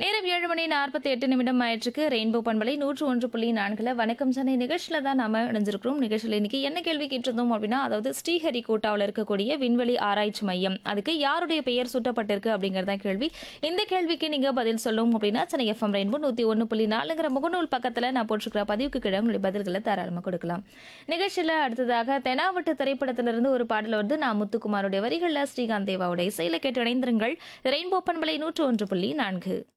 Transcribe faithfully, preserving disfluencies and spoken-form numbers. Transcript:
நேரம் ஏழு மணி நாற்பத்தி எட்டு நிமிடம் ஆயிற்றுக்கு ரெயின்போ பண்பலை நூற்று ஒன்று புள்ளி நான்குல வணக்கம் சென்னை நிகழ்ச்சியில தான் நாம இணைஞ்சிருக்கிறோம். நிகழ்ச்சியில் இன்னைக்கு என்ன கேள்வி கேட்டிருந்தோம் அப்படின்னா, அதாவது ஸ்ரீஹரிகோட்டாவில் இருக்கக்கூடிய விண்வெளி ஆராய்ச்சி மையம் அதுக்கு யாருடைய பெயர் சூட்டப்பட்டிருக்கு அப்படிங்கறத கேள்வி. இந்த கேள்விக்கு நீங்க பதில் சொல்லணும் அப்படின்னா சென்னை எஃப்எம் ரெயின்போ நூத்தி ஒன்று புள்ளி நாலுங்கிற முகநூல் பக்கத்துல நான் போட்டிருக்கிற பதிவுக்கு கீழே உங்களுடைய பதில்களை தாராளமா கொடுக்கலாம். நிகழ்ச்சியில அடுத்ததாக தெனாவட்டு திரைப்படத்திலிருந்து ஒரு பாடல் வந்து நான் முத்துக்குமாருடைய வரிகள்ல ஸ்ரீகாந்த் தேவாவுடைய இசையில கேட்டு இணைந்திருங்கள். ரெயின்போ பண்பலை நூற்று ஒன்று புள்ளி நான்கு.